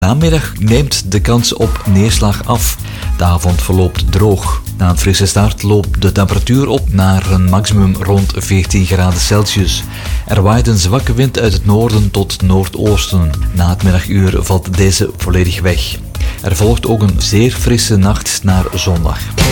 Namiddag neemt de kans op neerslag af. De avond verloopt droog. Na een frisse start loopt de temperatuur op naar een maximum rond 14 graden Celsius. Er waait een zwakke wind uit het noorden tot noordoosten. Na het middaguur valt deze volledig weg. Er volgt ook een zeer frisse nacht naar zondag.